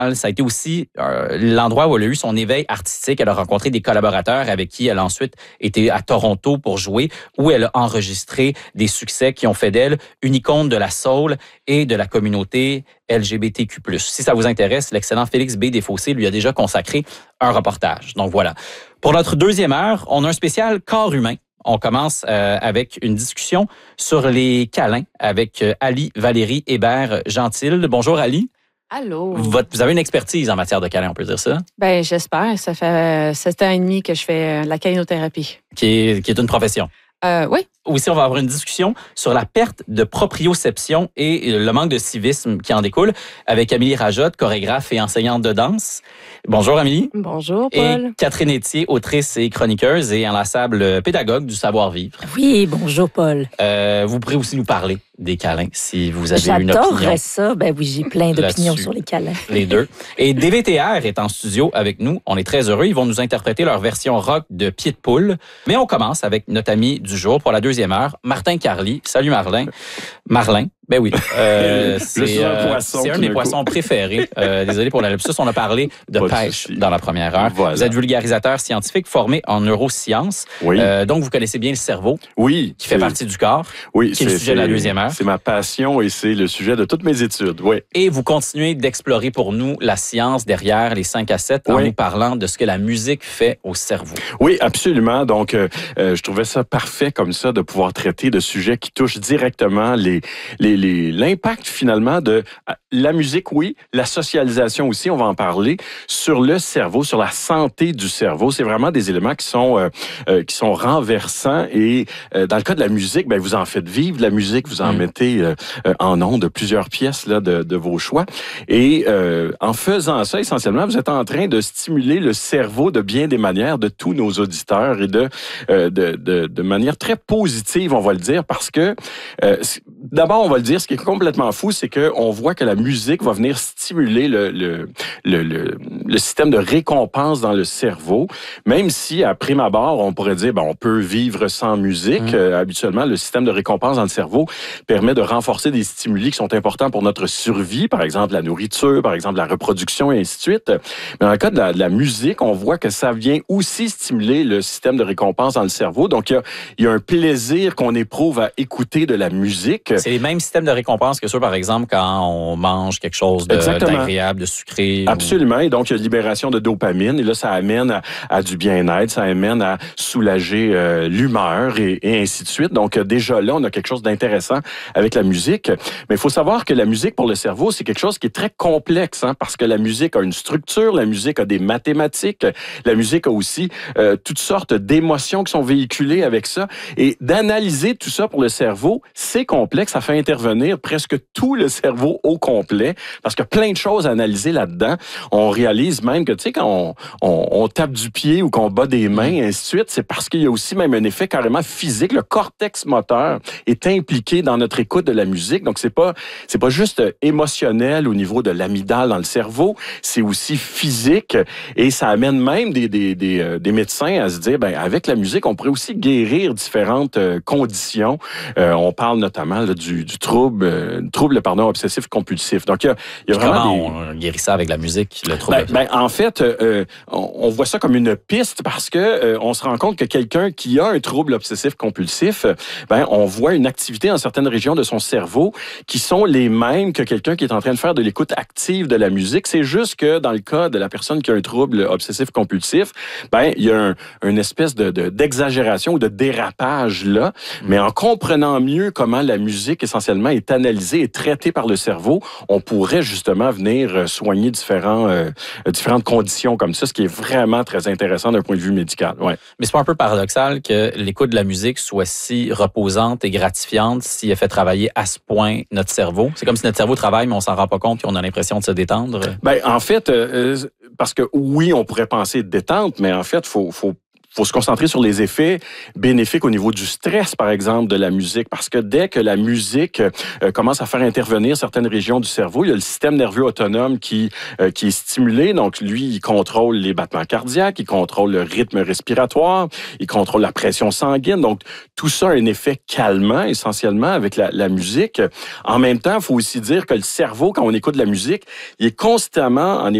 Ça a été aussi l'endroit où elle a eu son éveil artistique. Elle a rencontré des collaborateurs avec qui elle a ensuite été à Toronto pour jouer, où elle a enregistré des succès qui ont fait d'elle une icône de la soul et de la communauté LGBTQ+. Si ça vous intéresse, l'excellent Félix B. Desfossés lui a déjà consacré un reportage. Donc voilà. Pour notre deuxième heure, on a un spécial corps humain. On commence avec une discussion sur les câlins avec Ali Valérie Hébert-Gentil. Bonjour Ali. Allô. Vous avez une expertise en matière de câlins, on peut dire ça? Bien, j'espère. Ça fait 7 ans et demi que je fais la câlinothérapie. Qui est une profession. Oui. Aussi, on va avoir une discussion sur la perte de proprioception et le manque de civisme qui en découle avec Amélie Rajotte, chorégraphe et enseignante de danse. Bonjour Amélie. Bonjour Paul. Et Catherine Etier, autrice et chroniqueuse et inlassable pédagogue du savoir-vivre. Oui, bonjour Paul. Vous pourrez aussi nous parler des câlins si vous avez une opinion. J'adorerais ça. Ben oui, j'ai plein d'opinions sur les câlins. Les deux. Et DVTR est en studio avec nous. On est très heureux. Ils vont nous interpréter leur version rock de Pied de poule. Mais on commence avec notre ami du jour pour la deuxième heure, Martin Carly. Salut Marlin. Marlin. Ben oui, c'est un de mes poissons préférés. Désolé pour la lapsus, on a parlé de pêche dans la première heure. Voilà. Vous êtes vulgarisateur scientifique formé en neurosciences. Oui. Donc, vous connaissez bien le cerveau, oui, qui fait partie du corps, oui, qui est le sujet de la deuxième heure. C'est ma passion et c'est le sujet de toutes mes études, oui. Et vous continuez d'explorer pour nous la science derrière les 5 à 7 en nous parlant de ce que la musique fait au cerveau. Oui, absolument. Donc, je trouvais ça parfait comme ça de pouvoir traiter de sujets qui touchent directement l'impact finalement de la musique, oui, la socialisation aussi, on va en parler, sur le cerveau, sur la santé du cerveau. C'est vraiment des éléments qui sont renversants et dans le cas de la musique, ben vous en faites vivre de la musique, vous en mettez en ondes de plusieurs pièces là, de vos choix. Et en faisant ça, essentiellement, vous êtes en train de stimuler le cerveau de bien des manières de tous nos auditeurs et de manière très positive, on va le dire, parce que d'abord, on va le dire, ce qui est complètement fou, c'est qu'on voit que la musique va venir stimuler le système de récompense dans le cerveau, même si, à prime abord, on pourrait dire, on peut vivre sans musique. Habituellement, le système de récompense dans le cerveau permet de renforcer des stimuli qui sont importants pour notre survie, par exemple la nourriture, par exemple la reproduction, et ainsi de suite. Mais dans le cas de la musique, on voit que ça vient aussi stimuler le système de récompense dans le cerveau. Donc, il y a un plaisir qu'on éprouve à écouter de la musique. C'est les mêmes systèmes de récompense que ceux, par exemple, quand on mange quelque chose d'agréable, de sucré. Absolument. Et donc, il y a une libération de dopamine. Et là, ça amène à du bien-être, ça amène à soulager l'humeur et ainsi de suite. Donc, déjà là, on a quelque chose d'intéressant avec la musique. Mais il faut savoir que la musique pour le cerveau, c'est quelque chose qui est très complexe, parce que la musique a une structure, la musique a des mathématiques, la musique a aussi toutes sortes d'émotions qui sont véhiculées avec ça. Et d'analyser tout ça pour le cerveau, c'est complexe. Ça fait intervenir presque tout le cerveau au complet, parce qu'il y a plein de choses à analyser là-dedans. On réalise même que, tu sais, quand on tape du pied ou qu'on bat des mains, et ainsi de suite, c'est parce qu'il y a aussi même un effet carrément physique. Le cortex moteur est impliqué dans notre écoute de la musique. Donc, c'est pas juste émotionnel au niveau de l'amygdale dans le cerveau, c'est aussi physique. Et ça amène même des médecins à se dire, avec la musique, on pourrait aussi guérir différentes conditions. On parle notamment là, du trouble obsessif-compulsif. Donc, il y a vraiment comment on guérit ça avec la musique, le trouble? En fait, on voit ça comme une piste parce que on se rend compte que quelqu'un qui a un trouble obsessif-compulsif, on voit une activité dans certaines régions de son cerveau qui sont les mêmes que quelqu'un qui est en train de faire de l'écoute active de la musique. C'est juste que dans le cas de la personne qui a un trouble obsessif-compulsif, il y a une espèce d'exagération ou de dérapage là. Mais en comprenant mieux comment la musique essentiellement est analysée et traitée par le cerveau, on pourrait justement venir soigner différentes conditions comme ça, ce qui est vraiment très intéressant d'un point de vue médical. Ouais. Mais c'est pas un peu paradoxal que l'écoute de la musique soit si reposante et gratifiante si elle fait travailler à ce point notre cerveau? C'est comme si notre cerveau travaille, mais on s'en rend pas compte et on a l'impression de se détendre. En fait, parce que oui, on pourrait penser détente, mais en fait, faut faut se concentrer sur les effets bénéfiques au niveau du stress, par exemple, de la musique, parce que dès que la musique commence à faire intervenir certaines régions du cerveau, il y a le système nerveux autonome qui est stimulé. Donc, lui, il contrôle les battements cardiaques, il contrôle le rythme respiratoire, il contrôle la pression sanguine. Donc, tout ça a un effet calmant, essentiellement, avec la musique. En même temps, il faut aussi dire que le cerveau, quand on écoute de la musique, il est constamment en